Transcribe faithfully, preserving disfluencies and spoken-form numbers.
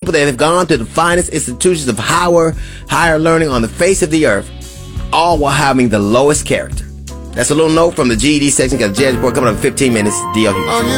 people that have gone to the finest institutions of higher, higher learning on the face of the earth, all while having the lowest character. That's a little note from the G E D section. Got the Jazz Report coming up in fifteen minutes. D L Hughes.